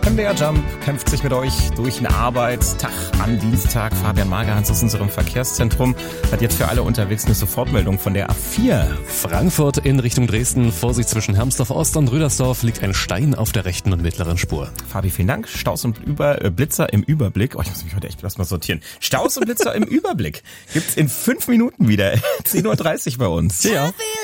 Der Jump kämpft sich mit euch durch den Arbeitstag am Dienstag. Fabian Magerhans aus unserem Verkehrszentrum hat jetzt für alle unterwegs eine Sofortmeldung von der A4. Frankfurt in Richtung Dresden. Vorsicht, zwischen Hermsdorf Ost und Rüdersdorf liegt ein Stein auf der rechten und mittleren Spur. Fabi, vielen Dank. Staus und Blitzer im Überblick. Oh, ich muss mich heute echt erstmal sortieren. Staus und Blitzer im Überblick gibt's in 5 Minuten wieder. 10:30 Uhr bei uns. Ja.